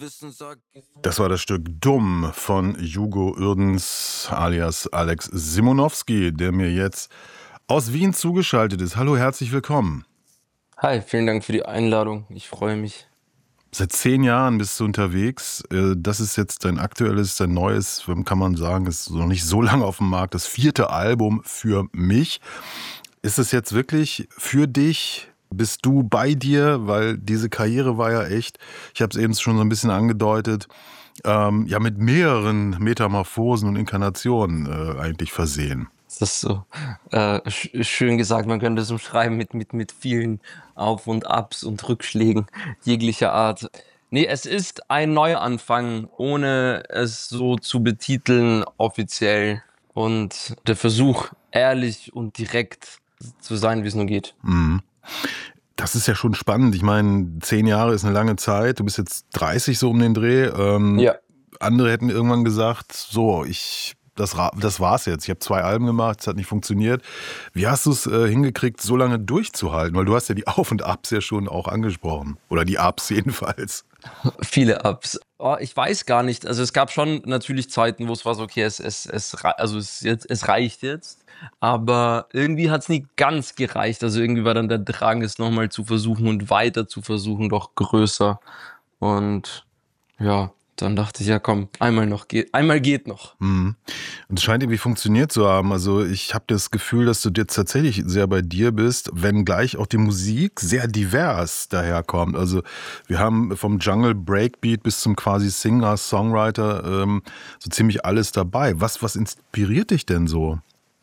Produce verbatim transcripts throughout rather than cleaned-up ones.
Das war das Stück Dumm von Hugo Uerdens alias Alex Simonowski, der mir jetzt aus Wien zugeschaltet ist. Hallo, herzlich willkommen. Hi, vielen Dank für die Einladung. Ich freue mich. Seit zehn Jahren bist du unterwegs. Das ist jetzt dein aktuelles, dein neues, kann man sagen, ist noch nicht so lange auf dem Markt, das vierte Album für mich. Ist es jetzt wirklich für dich? Bist du bei dir? Weil diese Karriere war ja echt, ich habe es eben schon so ein bisschen angedeutet, ähm, ja mit mehreren Metamorphosen und Inkarnationen äh, eigentlich versehen. Das ist so äh, sch schön gesagt. Man könnte es umschreiben mit, mit, mit vielen Auf und Abs und Rückschlägen jeglicher Art. Nee, es ist ein Neuanfang, ohne es so zu betiteln offiziell. Und der Versuch, ehrlich und direkt zu sein, wie es nur geht. Mhm. Das ist ja schon spannend. Ich meine, zehn Jahre ist eine lange Zeit. Du bist jetzt dreißig so um den Dreh. Ähm, Ja. Andere hätten irgendwann gesagt, so, ich, das, das war's jetzt. Ich habe zwei Alben gemacht, es hat nicht funktioniert. Wie hast du es äh, hingekriegt, so lange durchzuhalten? Weil du hast ja die Auf und Abs ja schon auch angesprochen. Oder die Ups jedenfalls. Viele Ups. Oh, ich weiß gar nicht. Also es gab schon natürlich Zeiten, wo es war so, okay, es, es, es, rei- also es, jetzt, es reicht jetzt. Aber irgendwie hat es nie ganz gereicht. Also irgendwie war dann der Drang, es nochmal zu versuchen und weiter zu versuchen, doch größer. Und ja, dann dachte ich, ja komm, einmal noch geht, einmal geht noch. Mhm. Und es scheint irgendwie funktioniert zu haben. Also ich habe das Gefühl, dass du jetzt tatsächlich sehr bei dir bist, wenngleich auch die Musik sehr divers daherkommt. Also wir haben vom Jungle Breakbeat bis zum quasi Singer, Songwriter ähm, so ziemlich alles dabei. Was, was inspiriert dich denn so?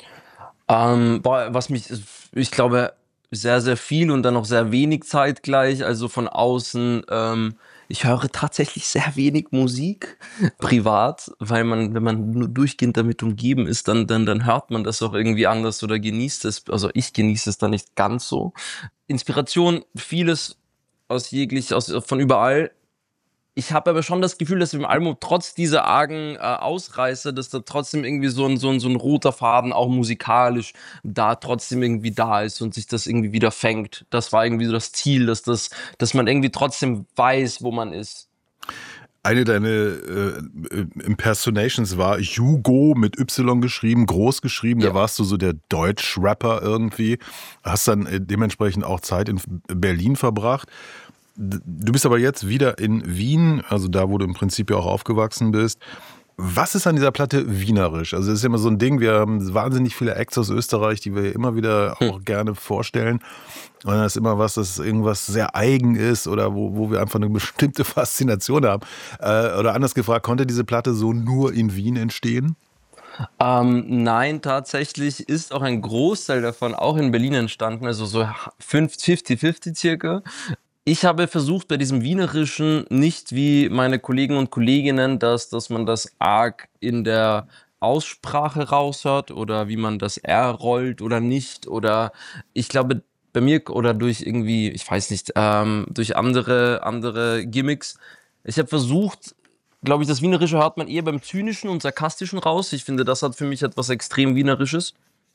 Ähm, boah, was mich, ich glaube, sehr, sehr viel und dann noch sehr wenig zeitgleich. Also von außen, ähm, ich höre tatsächlich sehr wenig Musik privat, weil man, wenn man nur durchgehend damit umgeben ist, dann, dann, dann hört man das auch irgendwie anders oder genießt es. Also ich genieße es dann nicht ganz so. Inspiration, vieles aus jeglich, aus, von überall. Ich habe aber schon das Gefühl, dass im Album trotz dieser argen, äh, Ausreißer, dass da trotzdem irgendwie so ein so ein so 'n roter Faden auch musikalisch da trotzdem irgendwie da ist und sich das irgendwie wieder fängt. Das war irgendwie so das Ziel, dass das dass man irgendwie trotzdem weiß, wo man ist. Eine deiner äh, Impersonations war Hugo mit Y geschrieben, groß geschrieben. Da Ja. warst du so der Deutsch-Rapper irgendwie. Hast dann äh, dementsprechend auch Zeit in Berlin verbracht. D- Du bist aber jetzt wieder in Wien, also da, wo du im Prinzip ja auch aufgewachsen bist. Was ist an dieser Platte wienerisch? Also es ist immer so ein Ding, wir haben wahnsinnig viele Acts aus Österreich, die wir immer wieder Hm. auch gerne vorstellen. Und dann ist immer was, das irgendwas sehr eigen ist oder wo, wo wir einfach eine bestimmte Faszination haben. Äh, oder anders gefragt, konnte diese Platte so nur in Wien entstehen? Ähm, nein, tatsächlich ist auch ein Großteil davon auch in Berlin entstanden, also so fünfzig fünfzig circa. Ich habe versucht, bei diesem Wienerischen nicht wie meine Kollegen und Kolleginnen, dass dass man das arg in der Aussprache raushört oder wie man das R rollt oder nicht oder ich glaube, bei mir oder durch irgendwie, ich weiß nicht, ähm, durch andere andere Gimmicks. Ich habe versucht, glaube ich, das Wienerische hört man eher beim Zynischen und Sarkastischen raus. Ich finde, das hat für mich etwas extrem Wienerisches.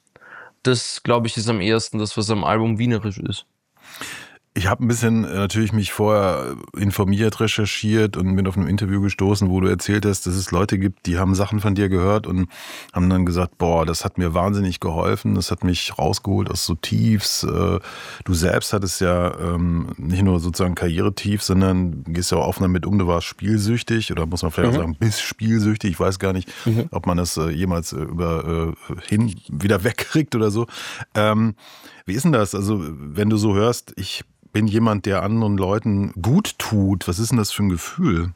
Das, glaube ich, ist am ehesten das, was am Album wienerisch ist. Ich habe ein bisschen äh, natürlich mich vorher informiert, recherchiert und bin auf ein Interview gestoßen, wo du erzählt hast, dass es Leute gibt, die haben Sachen von dir gehört und haben dann gesagt, boah, das hat mir wahnsinnig geholfen, das hat mich rausgeholt aus so Tiefs. Äh, Du selbst hattest ja ähm, nicht nur sozusagen Karrieretief, sondern gehst ja auch offen damit um, du warst spielsüchtig oder muss man vielleicht auch Mhm. sagen, bist spielsüchtig. Ich weiß gar nicht, Mhm. ob man das äh, jemals äh, über äh, hin wieder wegkriegt oder so. Ähm, Wie ist denn das? Also, wenn du so hörst, ich bin jemand, der anderen Leuten gut tut. Was ist denn das für ein Gefühl?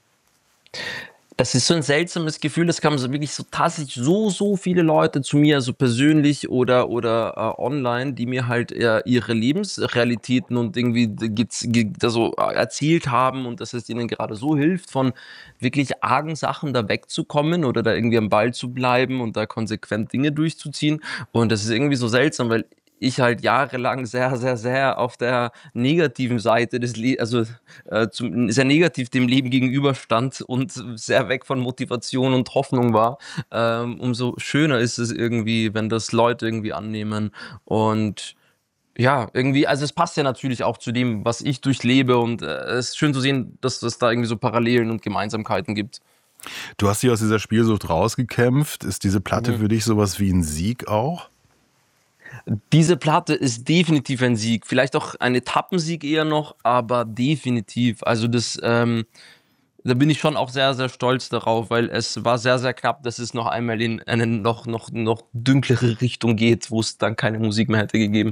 Das ist so ein seltsames Gefühl, das kamen so wirklich so tatsächlich so, so viele Leute zu mir, so persönlich oder oder, äh, online, die mir halt, äh, ihre Lebensrealitäten und irgendwie d gez ge also, äh, erzählt haben und dass es ihnen gerade so hilft, von wirklich argen Sachen da wegzukommen oder da irgendwie am Ball zu bleiben und da konsequent Dinge durchzuziehen. Und das ist irgendwie so seltsam, weil ich halt jahrelang sehr, sehr, sehr auf der negativen Seite des Le also äh, zum, sehr negativ dem Leben gegenüberstand und sehr weg von Motivation und Hoffnung war, ähm, umso schöner ist es irgendwie, wenn das Leute irgendwie annehmen. Und Ja, irgendwie, also es passt ja natürlich auch zu dem, was ich durchlebe und, äh, es ist schön zu sehen, dass es da irgendwie so Parallelen und Gemeinsamkeiten gibt. Du hast dich aus dieser Spielsucht rausgekämpft. Ist diese Platte Mhm. für dich sowas wie ein Sieg auch? Diese Platte ist definitiv ein Sieg. Vielleicht auch ein Etappensieg eher noch, aber definitiv. Also das, ähm da bin ich schon auch sehr, sehr stolz darauf, weil es war sehr, sehr knapp, dass es noch einmal in eine noch noch noch dunklere Richtung geht, wo es dann keine Musik mehr hätte gegeben.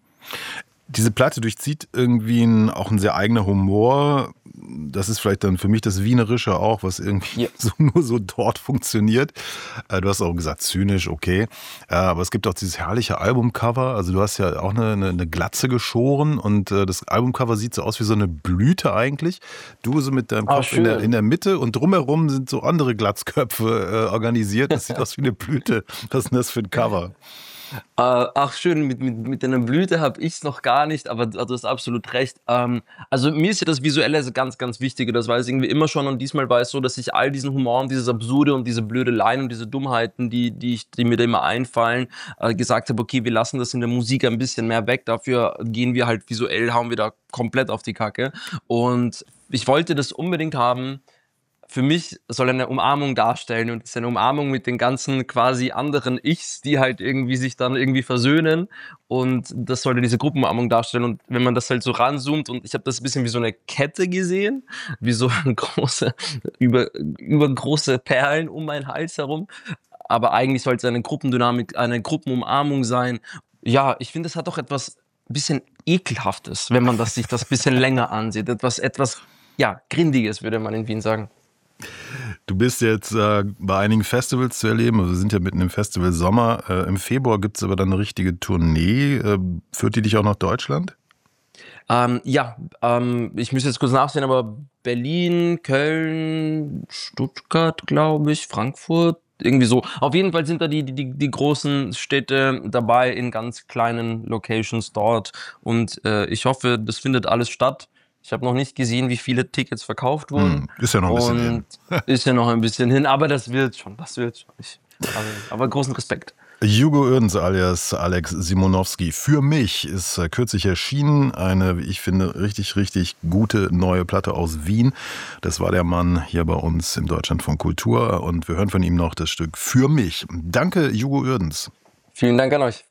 Diese Platte durchzieht irgendwie 'n auch 'n sehr eigener Humor. Das ist vielleicht dann für mich das Wienerische auch, was irgendwie Ja. so nur so dort funktioniert. Äh, du hast auch gesagt, zynisch, okay. Äh, aber es gibt auch dieses herrliche Albumcover. Also, du hast ja auch 'ne 'ne 'ne Glatze geschoren und, äh, das Albumcover sieht so aus wie so 'ne Blüte eigentlich. Du so mit deinem Ah, Kopf in der in schön. der Mitte und drumherum sind so andere Glatzköpfe, äh, organisiert. Das sieht aus wie 'ne Blüte. Was ist 'n das für 'n Cover? Äh, ach schön, mit mit mit einer Blüte habe ich's noch gar nicht, aber d du hast absolut recht. Ähm, also, mir ist ja das Visuelle so ganz, ganz wichtig, das war es irgendwie immer schon und diesmal war es so, dass ich all diesen Humor und dieses Absurde und diese Blödeleien und diese Dummheiten, die die ich die mir da immer einfallen, äh, gesagt habe: „Okay, wir lassen das in der Musik ein bisschen mehr weg, dafür gehen wir halt visuell hauen wir da komplett auf die Kacke.“ Und ich wollte das unbedingt haben. Für mich soll eine Umarmung darstellen und es ist eine Umarmung mit den ganzen quasi anderen Ichs, die halt irgendwie sich dann irgendwie versöhnen und das sollte diese Gruppenumarmung darstellen und wenn man das halt so ranzoomt und ich habe das bisschen wie so 'ne Kette gesehen, wie so große über übergroße Perlen um meinen Hals herum, aber eigentlich soll's eine Gruppendynamik, eine Gruppenumarmung sein. Ja, ich finde, es hat auch etwas bisschen Ekelhaftes, wenn man das sich das bisschen länger ansieht. Etwas etwas, ja, Grindiges, würde man in Wien sagen. Du bist jetzt, äh, bei einigen Festivals zu erleben. Also, wir sind ja mitten im Festivalsommer. Äh, im Februar gibt's aber dann 'ne richtige Tournee. Ähm, führt die dich auch nach Deutschland? Ähm, ja, ähm, ich müsste jetzt kurz nachsehen, aber Berlin, Köln, Stuttgart, glaube ich, Frankfurt, irgendwie so. Auf jeden Fall sind da die die die großen Städte dabei in ganz kleinen Locations dort und, äh, ich hoffe, das findet alles statt. Ich habe noch nicht gesehen, wie viele Tickets verkauft wurden Mhm, ist ja noch 'n bisschen hin. und ist ja noch ein bisschen hin, aber das wird schon, das wird schon. Ich aber aber großen Respekt. Hugo Oerdens alias Alex Simonowski. „Für mich“ ist, äh, kürzlich erschienen. Eine, wie ich finde, richtig, richtig gute neue Platte aus Wien. Das war der Mann hier bei uns im Deutschlandfunk Kultur und wir hören von ihm noch das Stück „Für mich“. Danke, Hugo Oerdens. Vielen Dank an euch.